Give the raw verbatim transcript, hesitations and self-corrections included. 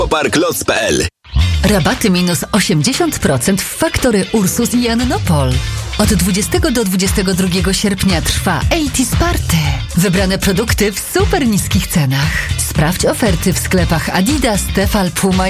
Parklots kropka p l. Rabaty minus osiemdziesiąt procent w Faktory Ursus i Annopol. Od dwudziestego do dwudziestego drugiego sierpnia trwa osiemdziesiąt Party. Wybrane produkty w super niskich cenach. Sprawdź oferty w sklepach Adidas, Tefal, Puma